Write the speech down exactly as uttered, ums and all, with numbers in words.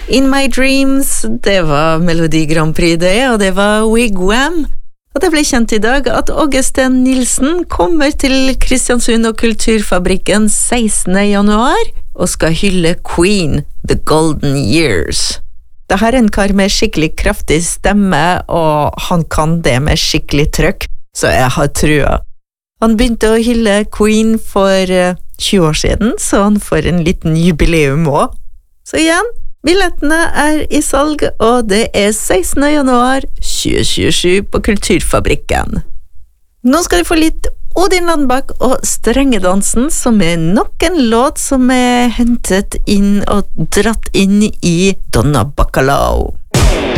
In My Dreams, det var Melodi Grand Prix det, og det var Wigwam. Og det ble kjent i dag at Augustin Nilsen kommer til Kristiansund og Kulturfabrikken sekstende januar og skal hylle Queen, The Golden Years. Dette er en kar med skikkelig kraftig stemme, og han kan det med skikkelig trøkk, så jeg har trua. Han begynte å hylle Queen for tjue år siden, så han får en liten jubileum også. Så igjen, billettene er i salg, og det er sekstende januar tjue tjuesju på Kulturfabrikken. Nå skal du få litt Odin Landbakk og Strengedansen, som er nok en låt som er hentet inn og dratt inn i Donna Bacalao.